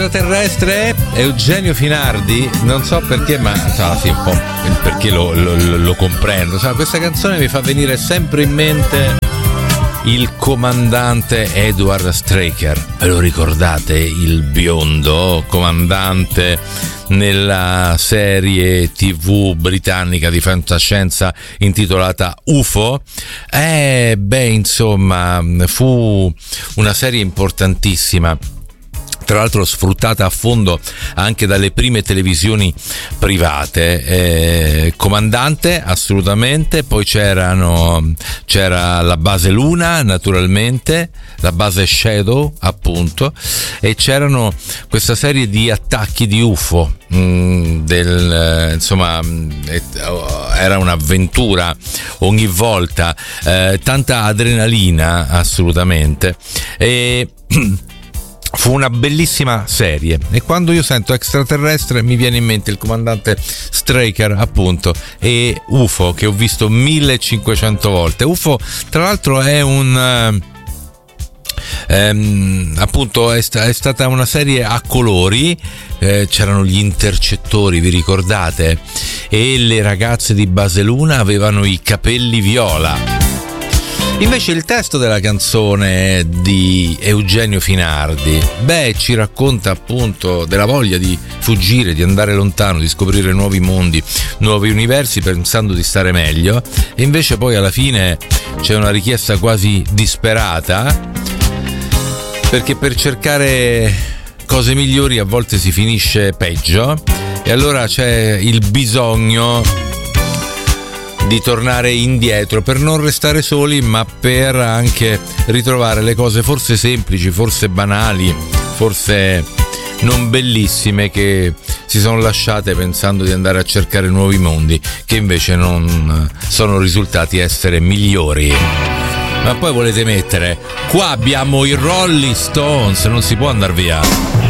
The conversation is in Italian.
Terrestre, Eugenio Finardi, non so perché, ma sì, un po' perché lo comprendo. Questa canzone mi fa venire sempre in mente il comandante Edward Straker. Ve lo ricordate? Il biondo comandante nella serie TV britannica di fantascienza intitolata UFO. Insomma, fu una serie importantissima, tra l'altro sfruttata a fondo anche dalle prime televisioni private. Comandante, assolutamente. Poi c'era la base Luna, naturalmente, la base Shadow, appunto, e c'erano questa serie di attacchi di UFO. Insomma, era un'avventura ogni volta, tanta adrenalina, assolutamente. Fu una bellissima serie, e quando io sento extraterrestre mi viene in mente il comandante Straker, appunto, e UFO, che ho visto 1500 volte. UFO, tra l'altro, è appunto è stata una serie a colori. C'erano gli intercettori, vi ricordate? E le ragazze di Base Luna avevano i capelli viola. Invece il testo della canzone di Eugenio Finardi, ci racconta appunto della voglia di fuggire, di andare lontano, di scoprire nuovi mondi, nuovi universi, pensando di stare meglio, e invece poi alla fine c'è una richiesta quasi disperata, perché per cercare cose migliori a volte si finisce peggio, e allora c'è il bisogno di tornare indietro per non restare soli, ma per anche ritrovare le cose forse semplici, forse banali, forse non bellissime, che si sono lasciate pensando di andare a cercare nuovi mondi, che invece non sono risultati essere migliori. Ma poi volete mettere: qua abbiamo i Rolling Stones, non si può andare via.